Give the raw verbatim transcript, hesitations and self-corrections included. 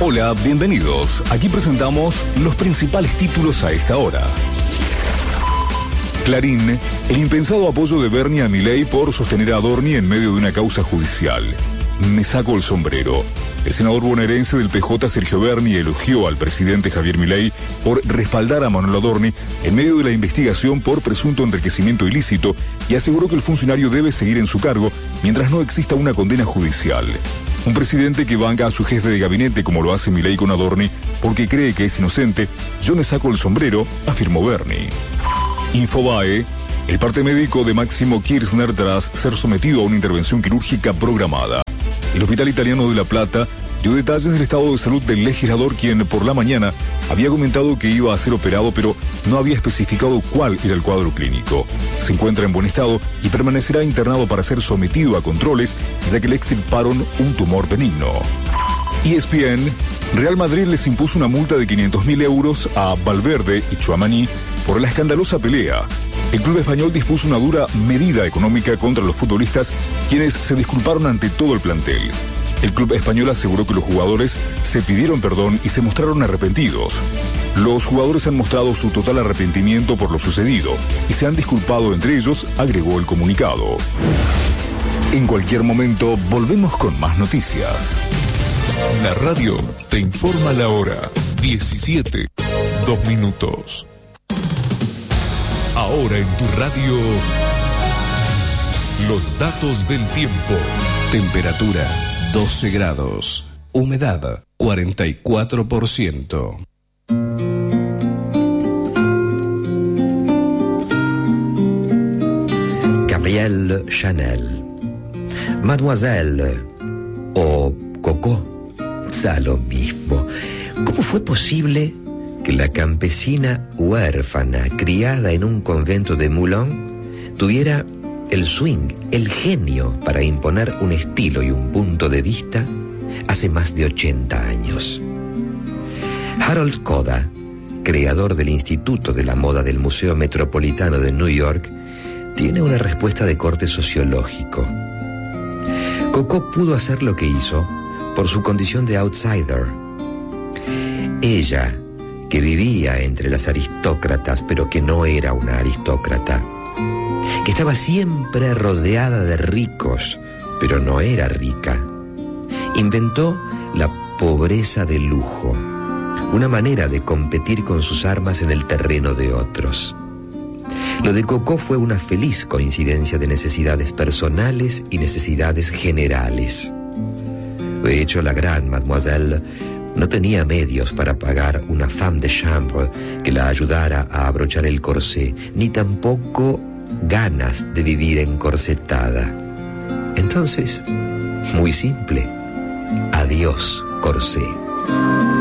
Hola, bienvenidos. Aquí presentamos los principales títulos a esta hora. Clarín, el impensado apoyo de Bernie a Milei por sostener a Adorni en medio de una causa judicial. Me saco el sombrero. El senador bonaerense del P J, Sergio Berni, elogió al presidente Javier Milei por respaldar a Manuel Adorni en medio de la investigación por presunto enriquecimiento ilícito y aseguró que el funcionario debe seguir en su cargo mientras no exista una condena judicial. Un presidente que banca a su jefe de gabinete como lo hace Milei con Adorni porque cree que es inocente, yo me saco el sombrero, afirmó Berni. Infobae, el parte médico de Máximo Kirchner tras ser sometido a una intervención quirúrgica programada. El Hospital Italiano de La Plata dio detalles del estado de salud del legislador, quien por la mañana había comentado que iba a ser operado, pero no había especificado cuál era el cuadro clínico. Se encuentra en buen estado y permanecerá internado para ser sometido a controles, ya que le extirparon un tumor benigno. E S P N, Real Madrid les impuso una multa de quinientos mil euros a Valverde y Tchouaméni por la escandalosa pelea. El club español dispuso una dura medida económica contra los futbolistas, quienes se disculparon ante todo el plantel. El club español aseguró que los jugadores se pidieron perdón y se mostraron arrepentidos. Los jugadores han mostrado su total arrepentimiento por lo sucedido y se han disculpado entre ellos, agregó el comunicado. En cualquier momento volvemos con más noticias. La radio te informa la hora. diecisiete, dos minutos. Ahora en tu radio, los datos del tiempo. Temperatura doce grados. Humedad cuarenta y cuatro por ciento. Gabrielle Chanel, Mademoiselle o Coco, da lo mismo. ¿Cómo fue posible que la campesina huérfana, criada en un convento de Moulins, tuviera el swing, el genio para imponer un estilo y un punto de vista hace más de ochenta años? Harold Koda, creador del Instituto de la Moda del Museo Metropolitano de New York, tiene una respuesta de corte sociológico. Coco pudo hacer lo que hizo por su condición de outsider. Ella, que vivía entre las aristócratas, pero que no era una aristócrata, que estaba siempre rodeada de ricos, pero no era rica, inventó la pobreza de lujo, una manera de competir con sus armas en el terreno de otros. Lo de Coco fue una feliz coincidencia de necesidades personales y necesidades generales. De hecho, la gran Mademoiselle no tenía medios para pagar una femme de chambre que la ayudara a abrochar el corsé, ni tampoco ganas de vivir encorsetada. Entonces, muy simple, adiós corsé.